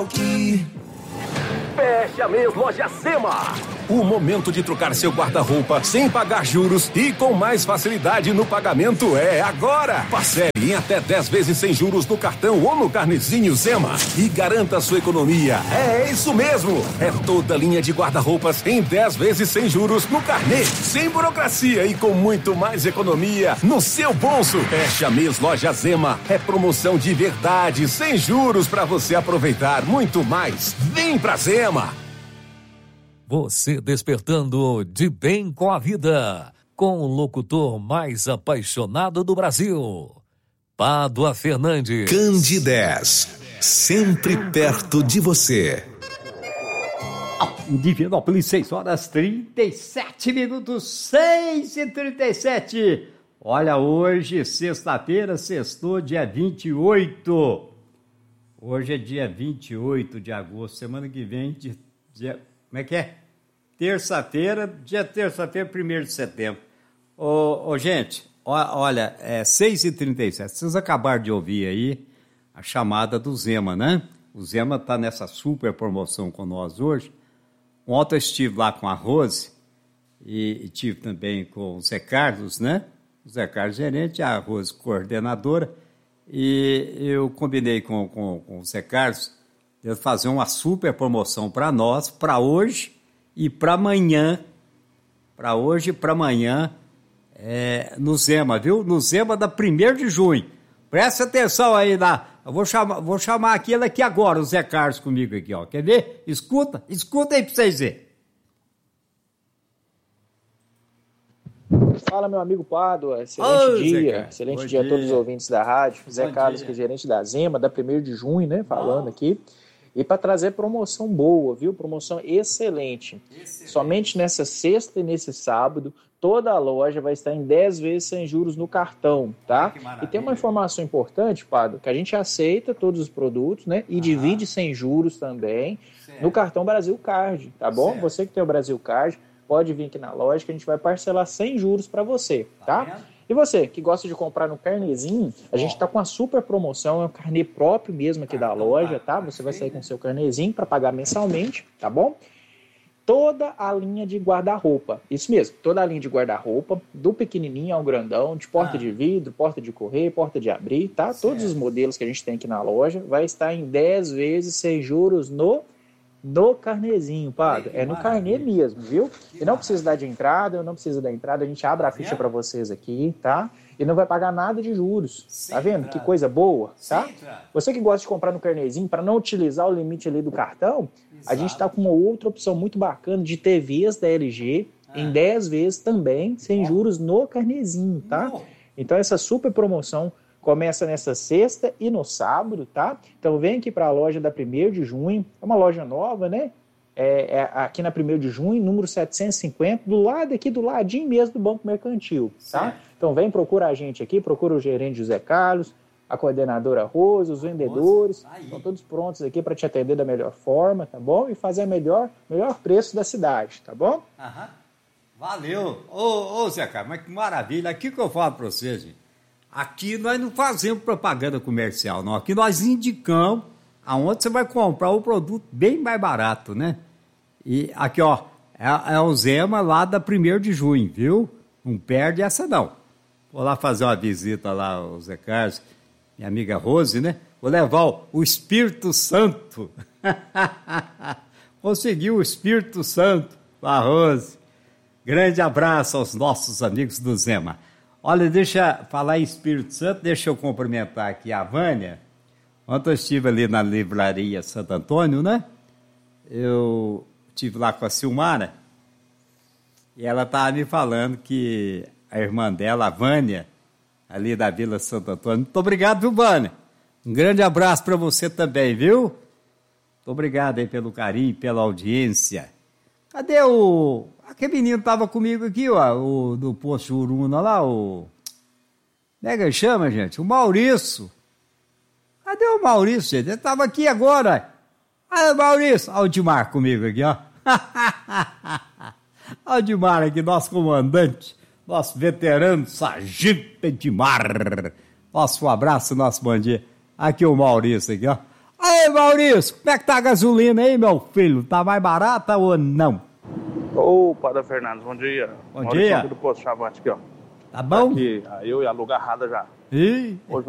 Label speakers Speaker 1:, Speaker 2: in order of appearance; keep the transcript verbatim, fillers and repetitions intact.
Speaker 1: Fecha mês Loja Zema. O momento de trocar seu guarda-roupa sem pagar juros e com mais facilidade no pagamento é agora. Parcele em até dez vezes sem juros no cartão ou no carnezinho Zema e garanta sua economia. É isso mesmo. É toda linha de guarda-roupas em dez vezes sem juros no carnê, sem burocracia e com muito mais economia no seu bolso. Fecha mês Loja Zema. É promoção de verdade, sem juros para você aproveitar muito mais. Vem pra Zema.
Speaker 2: Você despertando de bem com a vida, com o locutor mais apaixonado do Brasil, Pádua Fernandes.
Speaker 3: Candidez, sempre perto de você.
Speaker 4: Em Divinópolis, seis horas trinta e sete minutos, seis e trinta e sete. Olha, hoje, sexta-feira, sextou, dia vinte e oito. Hoje é dia vinte e oito de agosto, semana que vem, dia, dia, como é que é? Terça-feira, dia terça-feira, primeiro de setembro. Ô, ô gente, ó, olha, é seis e trinta e sete, vocês acabaram de ouvir aí a chamada do Zema, né? O Zema está nessa super promoção com nós hoje. Ontem eu estive lá com a Rose e, e estive também com o Zé Carlos, né? O Zé Carlos gerente, a Rose coordenadora. E eu combinei com, com, com o Zé Carlos de fazer uma super promoção para nós, para hoje e para amanhã. Para hoje e para amanhã, é, no Zema, viu? No Zema da primeiro de junho. Presta atenção aí, na, eu vou chamar, vou chamar aquele aqui agora, o Zé Carlos comigo aqui, ó. Quer ver? Escuta, escuta aí para vocês verem.
Speaker 5: Fala, meu amigo Pádua, excelente
Speaker 4: Ô,
Speaker 5: dia, excelente
Speaker 4: Bom
Speaker 5: dia a
Speaker 4: dia.
Speaker 5: todos os ouvintes da rádio. Zé
Speaker 4: Bom
Speaker 5: Carlos,
Speaker 4: dia.
Speaker 5: que é gerente da Zema, da primeiro de junho, né, falando aqui. E para trazer promoção boa, viu? Promoção excelente. excelente. Somente nessa sexta e nesse sábado, toda a loja vai estar em dez vezes sem juros no cartão, tá? E tem uma informação importante, Pádua, que a gente aceita todos os produtos, né? E ah. divide sem juros também certo. No cartão Brasil Card, tá bom? Certo. Você que tem o Brasil Card, pode vir aqui na loja que a gente vai parcelar sem juros para você, tá? tá? E você que gosta de comprar no carnezinho, a gente está com uma super promoção, é um carnê próprio mesmo aqui da loja, tá? Você vai sair com o seu carnezinho para pagar mensalmente, tá bom? Toda a linha de guarda-roupa, isso mesmo, toda a linha de guarda-roupa, do pequenininho ao grandão, de porta ah. de vidro, porta de correr, porta de abrir, tá? Certo. Todos os modelos que a gente tem aqui na loja vai estar em dez vezes sem juros no No carnezinho, Padre. É no carnê mesmo, viu? E não precisa dar de entrada, eu não preciso da entrada, a gente abre a ficha para vocês aqui, tá? E não vai pagar nada de juros. Tá vendo? Que coisa boa, tá? Você que gosta de comprar no carnezinho, para não utilizar o limite ali do cartão, a gente tá com uma outra opção muito bacana de T Vs da L G em dez vezes também, sem juros no carnezinho, tá? Então essa super promoção começa nessa sexta e no sábado, tá? Então vem aqui para a loja da primeiro de junho, é uma loja nova, né? É, é aqui na primeiro de junho, número setecentos e cinquenta, do lado aqui, do ladinho mesmo do Banco Mercantil, tá? Certo. Então vem, procura a gente aqui, procura o gerente José Carlos, a coordenadora Rosa, os vendedores, estão todos prontos aqui para te atender da melhor forma, tá bom? E fazer o melhor, melhor preço da cidade, tá bom?
Speaker 4: Aham. Valeu. Ô, ô Zé Carlos, mas que maravilha. Aqui que eu falo para você, gente. Aqui nós não fazemos propaganda comercial, não. Aqui nós indicamos aonde você vai comprar o produto bem mais barato, né? E aqui, ó, é, é o Zema lá da primeiro de junho, viu? Não perde essa, não. Vou lá fazer uma visita lá, o Zé Carlos, minha amiga Rose, né? Vou levar o, o Espírito Santo. Conseguiu o Espírito Santo para a Rose. Grande abraço aos nossos amigos do Zema. Olha, deixa eu falar em Espírito Santo, deixa eu cumprimentar aqui a Vânia. Ontem eu estive ali na livraria Santo Antônio, né? Eu estive lá com a Silmara e ela estava me falando que a irmã dela, a Vânia, ali da Vila Santo Antônio. Muito obrigado, viu, Vânia? Um grande abraço para você também, viu? Muito obrigado aí pelo carinho, pela audiência. Cadê o... Aquele menino estava comigo aqui, ó, o do Poço Uruna lá, o... Como é que ele chama, gente? O Maurício. Cadê o Maurício, gente? Ele estava aqui agora. Ah, Maurício. Olha o Dimar comigo aqui, ó. Olha o Dimar aqui, nosso comandante, nosso veterano, Sargento Dimar. Nosso um abraço, nosso bom dia. Aqui o Maurício aqui, ó. Aí, Maurício, como é que tá a gasolina aí, meu filho? Tá mais barata ou não?
Speaker 6: Ô, Padre Fernandes, bom dia.
Speaker 4: Bom
Speaker 6: Maurício
Speaker 4: dia.
Speaker 6: aqui do Posto Chavante aqui, ó.
Speaker 4: Tá bom?
Speaker 6: Aqui, ah, eu e a Lugarrada já.
Speaker 4: Ih.
Speaker 6: Hoje